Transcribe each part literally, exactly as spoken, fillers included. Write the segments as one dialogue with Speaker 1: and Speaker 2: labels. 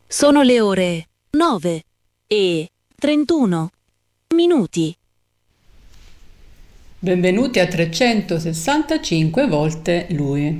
Speaker 1: Sono le ore nove e trentuno minuti.
Speaker 2: Benvenuti a trecentosessantacinque volte Lui.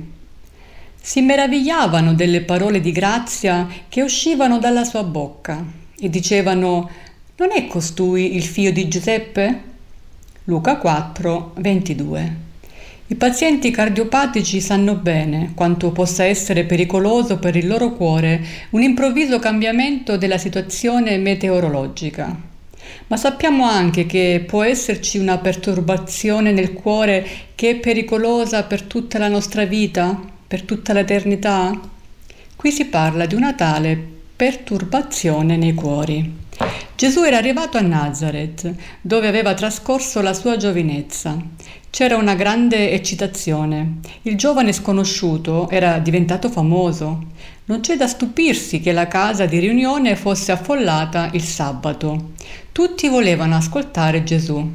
Speaker 2: Si meravigliavano delle parole di grazia che uscivano dalla sua bocca e dicevano: non è costui il figlio di Giuseppe? Luca quattro, ventidue. I pazienti cardiopatici sanno bene quanto possa essere pericoloso per il loro cuore un improvviso cambiamento della situazione meteorologica. Ma sappiamo anche che può esserci una perturbazione nel cuore che è pericolosa per tutta la nostra vita, per tutta l'eternità? Qui si parla di una tale perturbazione nei cuori. Gesù era arrivato a Nazareth, dove aveva trascorso la sua giovinezza. C'era una grande eccitazione. Il giovane sconosciuto era diventato famoso. Non c'è da stupirsi che la casa di riunione fosse affollata il sabato. Tutti volevano ascoltare Gesù.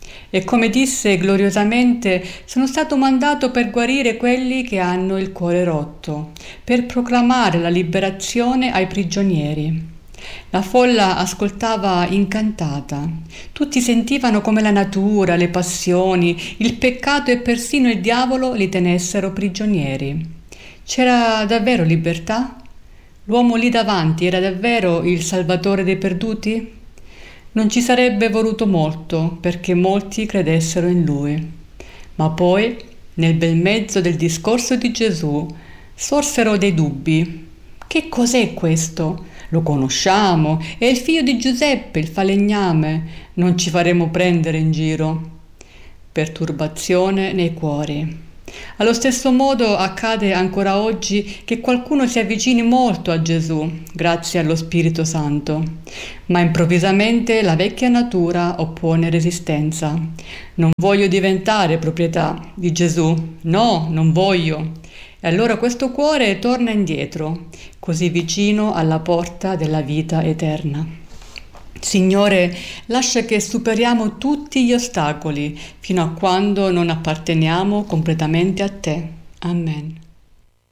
Speaker 2: E come disse gloriosamente: sono stato mandato per guarire quelli che hanno il cuore rotto, per proclamare la liberazione ai prigionieri. La folla ascoltava incantata. Tutti sentivano come la natura, le passioni, il peccato e persino il diavolo li tenessero prigionieri. C'era davvero libertà? L'uomo lì davanti era davvero il Salvatore dei perduti? Non ci sarebbe voluto molto perché molti credessero in lui. Ma poi, nel bel mezzo del discorso di Gesù, sorsero dei dubbi. Che cos'è questo? Lo conosciamo, è il figlio di Giuseppe, il falegname. Non ci faremo prendere in giro. Perturbazione nei cuori. Allo stesso modo accade ancora oggi che qualcuno si avvicini molto a Gesù, grazie allo Spirito Santo, ma improvvisamente la vecchia natura oppone resistenza. Non voglio diventare proprietà di Gesù, no, non voglio. E allora questo cuore torna indietro, così vicino alla porta della vita eterna. Signore, lascia che superiamo tutti gli ostacoli fino a quando non apparteniamo completamente a Te. Amen.